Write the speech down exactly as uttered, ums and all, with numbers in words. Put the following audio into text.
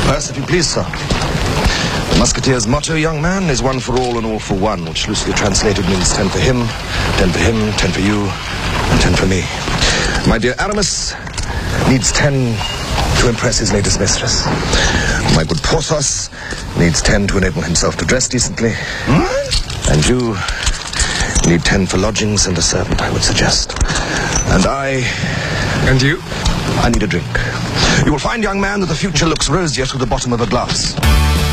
Yes, if you please, sir. The Musketeers' motto, young man, is one for all and all for one, which loosely translated means ten for him, ten for him, ten for you, and ten for me. My dear Aramis needs ten to impress his latest mistress. My good Porthos needs ten to enable himself to dress decently. Hmm? And you need ten for lodgings and a servant, I would suggest. And I... And you? I need a drink. You will find, young man, that the future looks rosier through the bottom of a glass.